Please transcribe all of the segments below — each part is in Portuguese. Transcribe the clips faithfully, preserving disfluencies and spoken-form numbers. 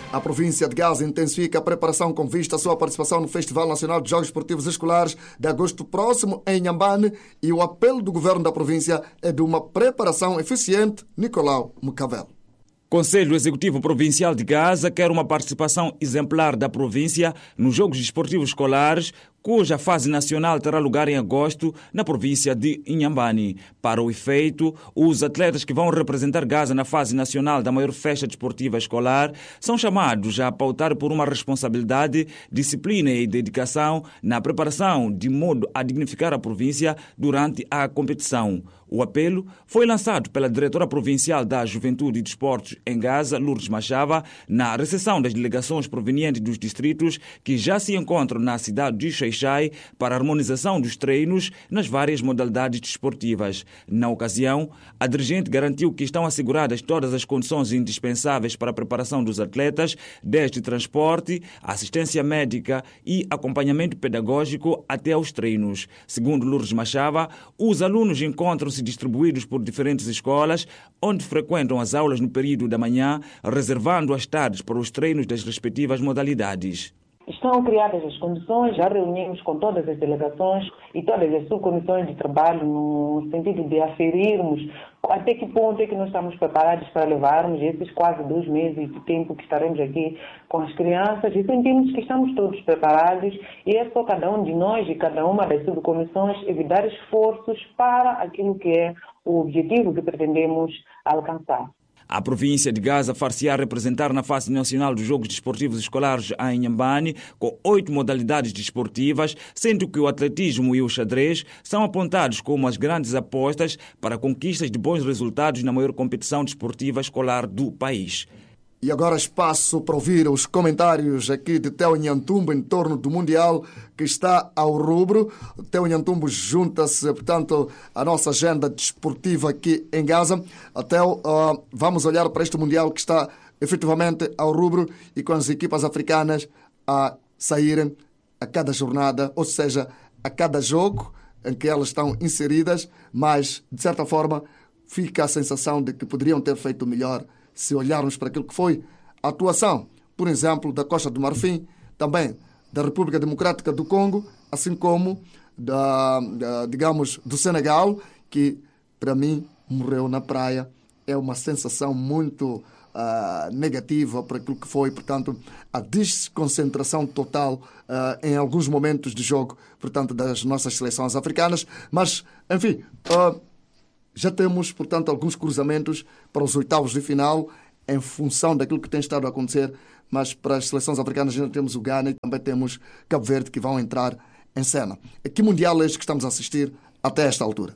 A província de Gaza intensifica a preparação com vista à sua participação no Festival Nacional de Jogos Esportivos Escolares de agosto próximo em Inhambane, e o apelo do governo da província é de uma preparação eficiente. Nicolau Mucavel. Conselho Executivo Provincial de Gaza quer uma participação exemplar da província nos Jogos Desportivos Escolares, cuja fase nacional terá lugar em agosto na província de Inhambane. Para o efeito, os atletas que vão representar Gaza na fase nacional da maior festa desportiva escolar são chamados a pautar por uma responsabilidade, disciplina e dedicação na preparação, de modo a dignificar a província durante a competição. O apelo foi lançado pela diretora provincial da Juventude e Desportos em Gaza, Lourdes Machava, na recepção das delegações provenientes dos distritos que já se encontram na cidade de Xai-Xai para a harmonização dos treinos nas várias modalidades desportivas. Na ocasião, a dirigente garantiu que estão asseguradas todas as condições indispensáveis para a preparação dos atletas, desde transporte, assistência médica e acompanhamento pedagógico até aos treinos. Segundo Lourdes Machava, os alunos encontram-se distribuídos por diferentes escolas, onde frequentam as aulas no período da manhã, reservando as tardes para os treinos das respectivas modalidades. Estão criadas as condições, já reunimos com todas as delegações e todas as subcomissões de trabalho no sentido de aferirmos até que ponto é que nós estamos preparados para levarmos esses quase dois meses de tempo que estaremos aqui com as crianças, e sentimos que estamos todos preparados, e é só cada um de nós e cada uma das subcomissões evitar esforços para aquilo que é o objetivo que pretendemos alcançar. A província de Gaza far-se-á representar na fase nacional dos Jogos Desportivos Escolares em Inhambane, com oito modalidades desportivas, sendo que o atletismo e o xadrez são apontados como as grandes apostas para conquistas de bons resultados na maior competição desportiva escolar do país. E agora espaço para ouvir os comentários aqui de Theo Nhantumbo em torno do Mundial que está ao rubro. Theo Nhantumbo junta-se, portanto, à nossa agenda desportiva aqui em Gaza. Theo, uh, vamos olhar para este Mundial que está efetivamente ao rubro e com as equipas africanas a saírem a cada jornada, ou seja, a cada jogo em que elas estão inseridas, mas, de certa forma, fica a sensação de que poderiam ter feito melhor se olharmos para aquilo que foi a atuação, por exemplo, da Costa do Marfim, também da República Democrática do Congo, assim como, da, da, digamos, do Senegal, que, para mim, morreu na praia. É uma sensação muito uh, negativa para aquilo que foi, portanto, a desconcentração total uh, em alguns momentos de jogo, portanto, das nossas seleções africanas. Mas, enfim... Uh, Já temos, portanto, alguns cruzamentos para os oitavos de final em função daquilo que tem estado a acontecer, mas para as seleções africanas ainda temos o Ghana e também temos Cabo Verde que vão entrar em cena. A que mundial é este que estamos a assistir até esta altura?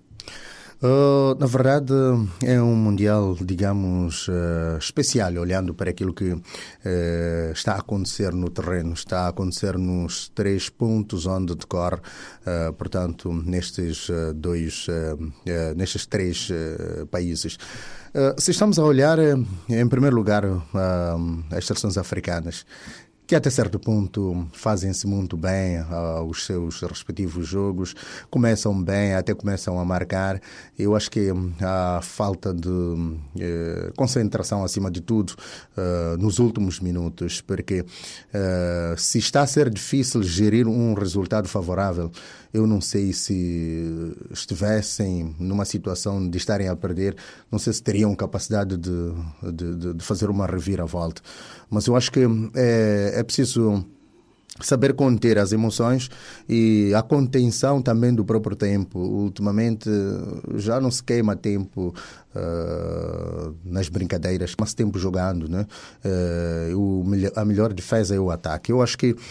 Uh, na verdade, é um mundial, digamos, uh, especial, olhando para aquilo que uh, está a acontecer no terreno, está a acontecer nos três pontos onde decorre, uh, portanto, nestes uh, dois, uh, uh, nestes três uh, países. Uh, se estamos a olhar, uh, em primeiro lugar, uh, as seleções africanas, que até certo ponto fazem-se muito bem aos seus respectivos jogos, começam bem, até começam a marcar. Eu acho que a falta de eh, concentração, acima de tudo, eh, nos últimos minutos, porque eh, se está a ser difícil gerir um resultado favorável, eu não sei se estivessem numa situação de estarem a perder, não sei se teriam capacidade de, de, de fazer uma reviravolta. Mas eu acho que é, é preciso saber conter as emoções e a contenção também do próprio tempo. Ultimamente já não se queima tempo uh, nas brincadeiras, mas tempo jogando, né? Uh, o, a melhor defesa é o ataque. Eu acho que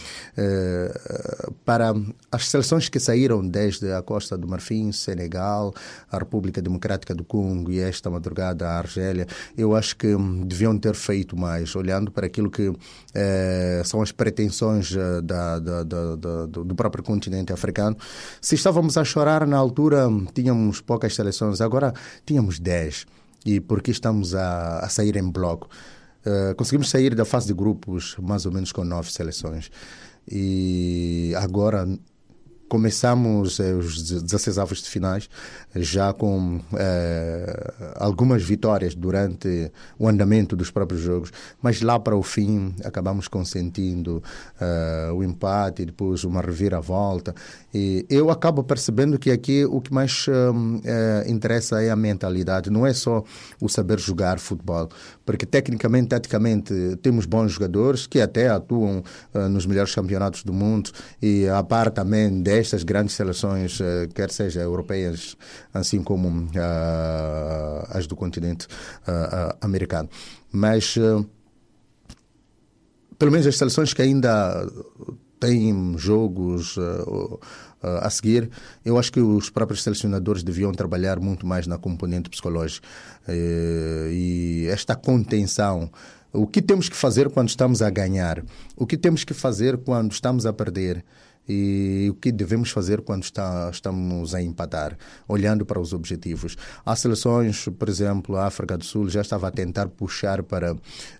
uh, para as seleções que saíram desde a Costa do Marfim, Senegal, a República Democrática do Congo e esta madrugada a Argélia, eu acho que deviam ter feito mais, olhando para aquilo que uh, são as pretensões uh, Da, da, da, da, do próprio continente africano. Se estávamos a chorar na altura, tínhamos poucas seleções, agora tínhamos dez. E por que estamos a, a sair em bloco? Uh, conseguimos sair da fase de grupos mais ou menos com nove seleções. E agora começamos eh, os dezasseis avos de finais já com eh, algumas vitórias durante o andamento dos próprios jogos, mas lá para o fim acabamos consentindo eh, o empate e depois uma reviravolta. E eu acabo percebendo que aqui o que mais eh, interessa é a mentalidade, não é só o saber jogar futebol, porque tecnicamente, taticamente, temos bons jogadores que até atuam uh, nos melhores campeonatos do mundo e a par também destas grandes seleções, uh, quer seja europeias, assim como uh, as do continente uh, uh, americano. Mas, uh, pelo menos as seleções que ainda têm jogos uh, uh, a seguir, eu acho que os próprios selecionadores deviam trabalhar muito mais na componente psicológica. Uh, e esta contenção, o que temos que fazer quando estamos a ganhar, o que temos que fazer quando estamos a perder e o que devemos fazer quando está, estamos a empatar, olhando para os objetivos. Há seleções, por exemplo, a África do Sul já estava a tentar puxar para uh,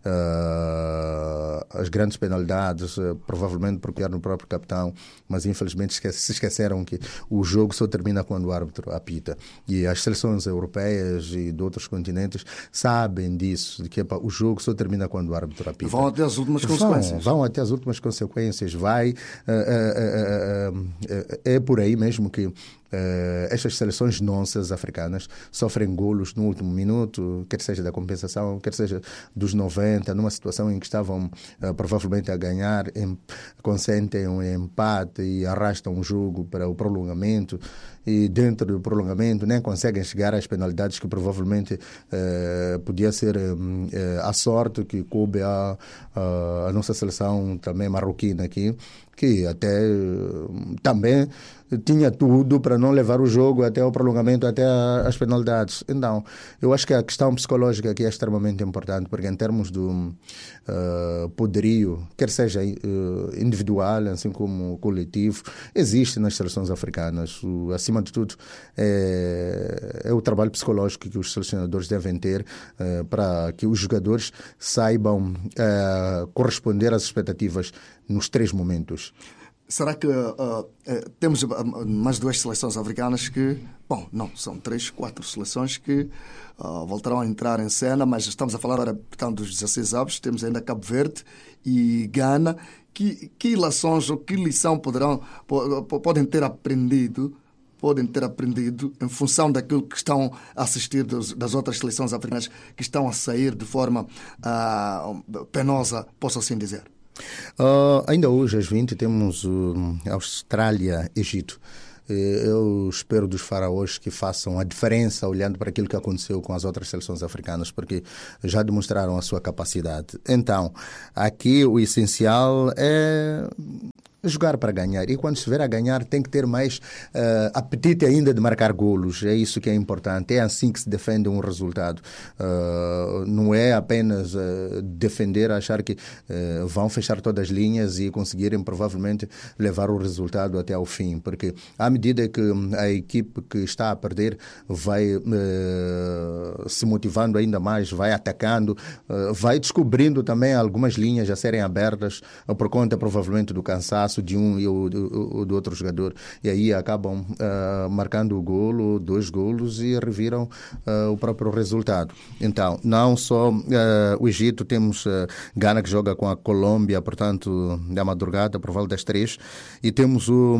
as grandes penalidades, uh, provavelmente porque era no próprio capitão, mas infelizmente esque- se esqueceram que o jogo só termina quando o árbitro apita. E as seleções europeias e de outros continentes sabem disso, de que epa, o jogo só termina quando o árbitro apita. Vão até as últimas Vão, consequências. vão até as últimas consequências. Vai... Uh, uh, é por aí mesmo que uh, estas seleções nossas africanas sofrem golos no último minuto, quer seja da compensação, quer seja dos noventa, numa situação em que estavam uh, provavelmente a ganhar, em, consentem um empate e arrastam o jogo para o prolongamento, e dentro do prolongamento nem conseguem chegar às penalidades que provavelmente uh, podia ser um, uh, a sorte que coube a, a, a nossa seleção também marroquina aqui, que até também tinha tudo para não levar o jogo até o prolongamento, até as penalidades. Então, eu acho que a questão psicológica aqui é extremamente importante, porque em termos do uh, poderio, quer seja uh, individual, assim como coletivo, existe nas seleções africanas. O, acima de tudo, é, é o trabalho psicológico que os selecionadores devem ter uh, para que os jogadores saibam uh, corresponder às expectativas nos três momentos. Será que uh, uh, temos mais duas seleções africanas que, bom, não, são três, quatro seleções que uh, voltarão a entrar em cena, mas estamos a falar agora, portanto, dos dezasseis avos, temos ainda Cabo Verde e Gana. Que, que ilações ou que lição poderão, podem ter aprendido podem ter aprendido em função daquilo que estão a assistir dos, das outras seleções africanas que estão a sair de forma uh, penosa, posso assim dizer? Uh, ainda hoje, às vinte, temos uh, Austrália, Egito. Eu espero dos faraós que façam a diferença olhando para aquilo que aconteceu com as outras seleções africanas, porque já demonstraram a sua capacidade. Então, aqui o essencial é jogar para ganhar. E quando estiver a ganhar, tem que ter mais uh, apetite ainda de marcar golos. É isso que é importante. É assim que se defende um resultado. Uh, não é apenas uh, defender, achar que uh, vão fechar todas as linhas e conseguirem provavelmente levar o resultado até ao fim. Porque à medida que a equipe que está a perder vai uh, se motivando ainda mais, vai atacando, uh, vai descobrindo também algumas linhas a serem abertas uh, por conta provavelmente do cansaço de um e o do, do outro jogador, e aí acabam uh, marcando o golo, dois golos e reviram uh, o próprio resultado. Então, não só uh, o Egito, temos uh, Gana que joga com a Colômbia, portanto, da madrugada, por volta das três, e temos o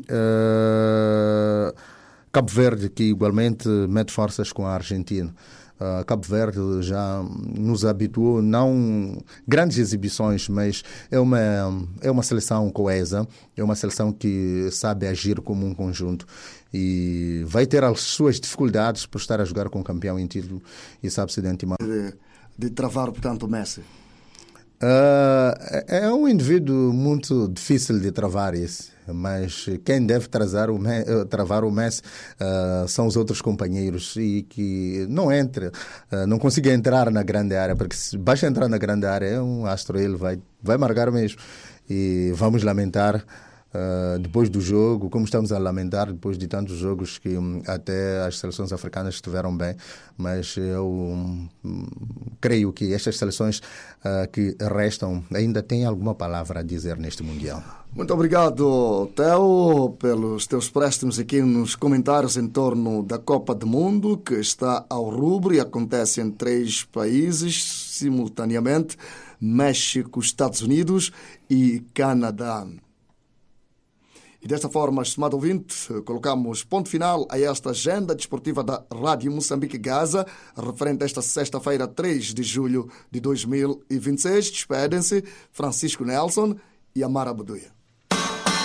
uh, Cabo Verde, que igualmente mete forças com a Argentina. Uh, Cabo Verde já nos habituou, não grandes exibições, mas é uma, é uma seleção coesa, é uma seleção que sabe agir como um conjunto e vai ter as suas dificuldades por estar a jogar com o campeão em título e sabe-se de antemão. De, de travar, portanto, o Messi? Uh, é um indivíduo muito difícil de travar isso, mas quem deve travar o, travar o Messi uh, são os outros companheiros e que não entre, uh, não consiga entrar na grande área, porque se basta entrar na grande área, é um astro, ele vai, vai marcar mesmo. E vamos lamentar uh, depois do jogo, como estamos a lamentar depois de tantos jogos que um, até as seleções africanas estiveram bem, mas eu um, creio que estas seleções uh, que restam ainda têm alguma palavra a dizer neste Mundial. Muito obrigado, Theo, pelos teus préstimos aqui nos comentários em torno da Copa do Mundo, que está ao rubro e acontece em três países simultaneamente: México, Estados Unidos e Canadá. E desta forma, estimado ouvinte, colocamos ponto final a esta agenda desportiva da Rádio Moçambique Gaza, referente a esta sexta-feira, três de julho de dois mil e vinte e seis. Despedem-se Francisco Nelson e Amara Buduia.